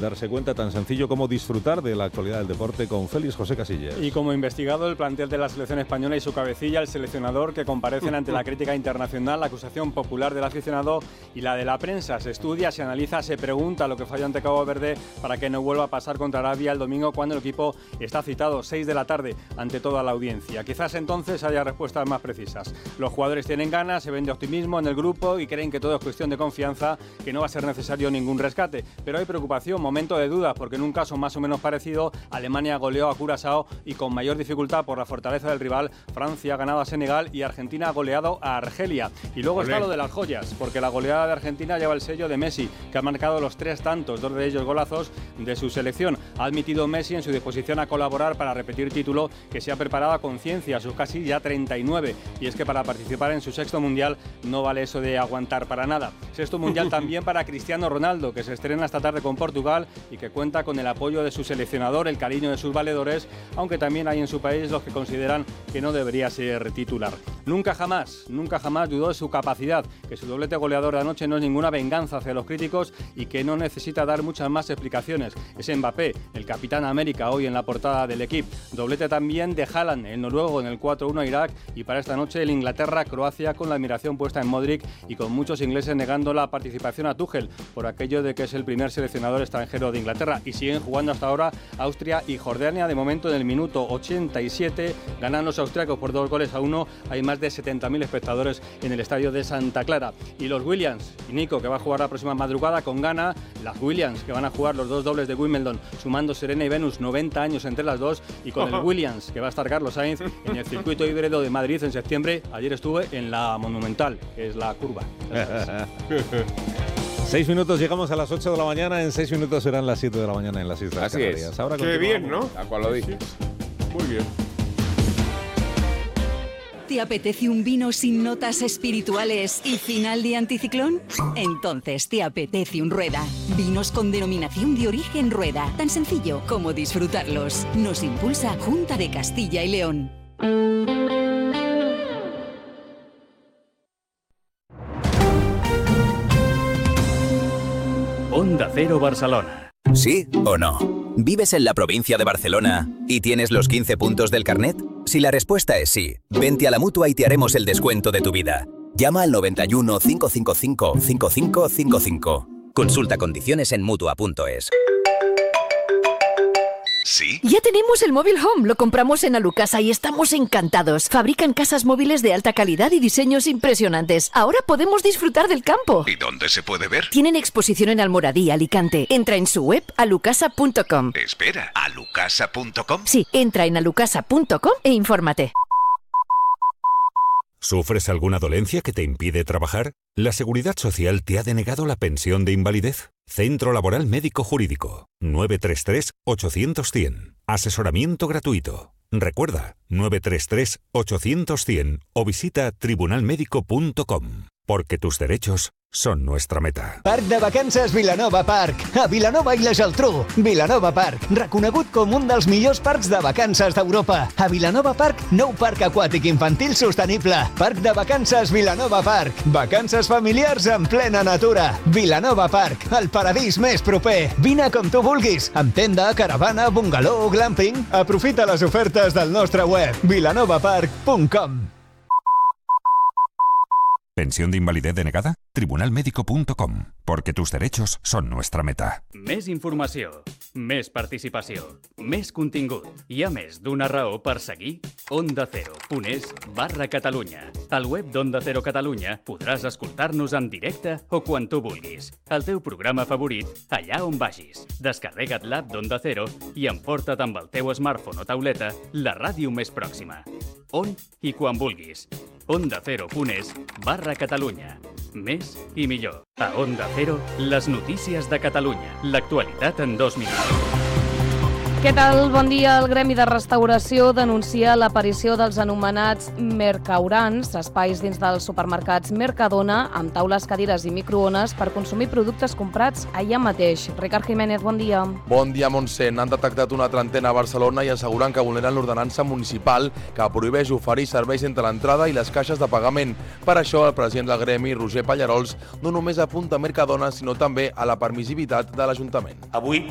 darse cuenta, tan sencillo como disfrutar de la actualidad del deporte con Félix José Casillas. Y como investigado el plantel de la selección española y su cabecilla, el seleccionador, que comparecen ante la crítica internacional, la acusación popular del aficionado y la de la prensa. Se estudia, se analiza, se pregunta lo que falló ante Cabo Verde para que no vuelva a pasar contra Arabia el domingo, cuando el equipo está citado 6 de la tarde ante toda la audiencia. Quizás entonces haya respuestas más precisas. Los jugadores tienen ganas, se ven de optimismo en el grupo y creen que todo es cuestión de confianza, que no va a ser necesario ningún rescate. Pero hay preocupación, momento de dudas, porque en un caso más o menos parecido, Alemania goleó a Curazao y con mayor dificultad por la fortaleza del rival, Francia ha ganado a Senegal y Argentina ha goleado a Argelia. Y luego está lo de las joyas, porque la goleada de Argentina lleva el sello de Messi, que ha marcado los 3 tantos, 2 de ellos golazos de su selección. Ha admitido Messi en su disposición a colaborar para repetir título, que se ha preparado a conciencia, sus casi ya 39. Y es que para participar en su 6º mundial no vale eso de aguantar para nada. 6º mundial también para Cristiano Ronaldo, que se estrena esta tarde con Portugal y que cuenta con el apoyo de su seleccionador, el cariño de sus valedores, aunque también hay en su país los que consideran que no debería ser titular. Nunca jamás dudó de su capacidad, que su doblete goleador de anoche no es ninguna venganza hacia los críticos y que no necesita dar muchas más explicaciones. Es Mbappé, el capitán América, hoy en la portada del equipo. Doblete también de Haaland, el noruego, en el 4-1 a Irak, y para esta noche el Inglaterra-Croacia, con la admiración puesta en Modric y con muchos ingleses negando la participación a Tuchel por aquello de que es el primer seleccionador extranjero de Inglaterra. Y siguen jugando hasta ahora Austria y Jordania. De momento, en el minuto 87 ganan los austríacos por 2-1. Hay más de 70.000 espectadores en el estadio de Santa Clara. Y los Williams, y Nico, que va a jugar la próxima madrugada con Ghana. Las Williams, que van a jugar los 2 dobles de Wimbledon, sumando Serena y Venus, 90 años entre las dos. Y con el Williams, que va a estar Carlos Sainz en el circuito híbrido de Madrid en septiembre. Ayer estuve en la Monumental, que es la curva. 6 minutos, llegamos a las 8 de la mañana. En 6 minutos serán las 7 de la mañana en las Islas Canarias. Es. Ahora qué bien, ¿no? ¿A cuál lo dices? Muy bien. ¿Te apetece un vino sin notas espirituales y final de anticiclón? Entonces te apetece un Rueda. Vinos con denominación de origen Rueda. Tan sencillo como disfrutarlos. Nos impulsa Junta de Castilla y León. Onda Cero Barcelona. ¿Sí o no? ¿Vives en la provincia de Barcelona y tienes los 15 puntos del carnet? Si la respuesta es sí, vente a la Mutua y te haremos el descuento de tu vida. Llama al 91 555 5555. Consulta condiciones en Mutua.es. ¿Sí? Ya tenemos el móvil Home, lo compramos en Alucasa y estamos encantados. Fabrican casas móviles de alta calidad y diseños impresionantes. Ahora podemos disfrutar del campo. ¿Y dónde se puede ver? Tienen exposición en Almoradí, Alicante. Entra en su web alucasa.com. Espera, ¿alucasa.com? Sí, entra en alucasa.com e infórmate. ¿Sufres alguna dolencia que te impide trabajar? ¿La Seguridad Social te ha denegado la pensión de invalidez? Centro Laboral Médico Jurídico. 933-800-100. Asesoramiento gratuito. Recuerda, 933-800-100 o visita tribunalmedico.com. Porque tus derechos són nuestra meta. Parc de vacances Vilanova Park. A Vilanova i la Geltrú. Vilanova Park, reconegut com un dels millors parcs de vacances d'Europa. A Vilanova Park, nou parc aquàtic infantil sostenible. Parc de vacances Vilanova Park. Vacances familiars en plena natura. Vilanova Park, el paradís més proper. Vine com tu vulguis, amb tenda, caravana, bungalow o glamping. Aprofita les ofertes del nostre web, vilanovapark.com. ¿Pensión de invalidez denegada? Tribunalmedico.com. Porque tus derechos són nuestra meta. Més informació, més participació, més contingut. Hi ha més d'una raó per seguir ondacero.es/Catalunya. Al web d'Onda Cero Catalunya podràs escoltar-nos en directe o quan tu vulguis. El teu programa favorit, allà on vagis. Descarrega't l'app d'Onda Cero i emporta't amb el teu smartphone o tauleta la ràdio més pròxima. On i quan vulguis. ondacero.es/Catalunya. Més i millor. A Onda Cero, les notícies de Catalunya. L'actualitat en 2 minuts. Què tal? Bon dia. El Gremi de Restauració denuncia l'aparició dels anomenats mercaurants, espais dins dels supermercats Mercadona, amb taules, cadires i microones per consumir productes comprats allà mateix. Ricard Jiménez, bon dia. Bon dia, Montse. Han detectat una trentena a Barcelona i asseguren que vulneren l'ordenança municipal que prohibeix oferir serveis entre l'entrada i les caixes de pagament. Per això, el president del Gremi, Roger Pallarols, no només apunta a Mercadona, sinó també a la permissivitat de l'Ajuntament. Avui